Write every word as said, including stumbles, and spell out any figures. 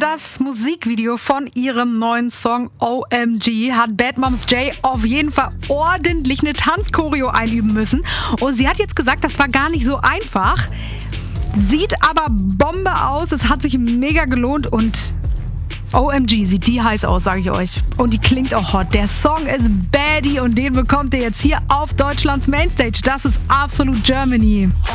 das Musikvideo von ihrem neuen Song O M G hat Bad Moms J auf jeden Fall ordentlich eine Tanzchoreo einüben müssen. Und sie hat jetzt gesagt, das war gar nicht so einfach. Sieht aber Bombe aus. Es hat sich mega gelohnt und O M G, sieht die heiß aus, sage ich euch. Und die klingt auch hot. Der Song ist baddie und den bekommt ihr jetzt hier auf Deutschlands Mainstage. Das ist Absolut Germany.